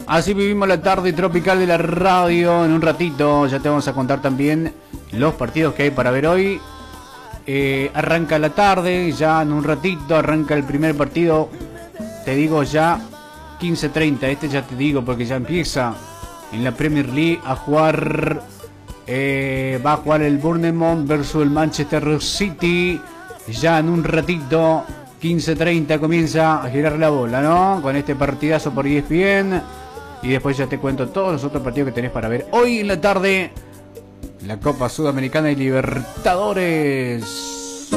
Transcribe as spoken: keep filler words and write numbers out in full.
Así vivimos la tarde tropical de la radio. En un ratito ya te vamos a contar también los partidos que hay para ver hoy. Eh, arranca la tarde, ya en un ratito arranca el primer partido. Te digo ya quince treinta, este ya te digo porque ya empieza en la Premier League a jugar. Eh, va a jugar el Bournemouth versus el Manchester City. Ya en un ratito, quince treinta, comienza a girar la bola, ¿no? Con este partidazo por E S P N. Y después ya te cuento todos los otros partidos que tenés para ver hoy en la tarde. La Copa Sudamericana y Libertadores.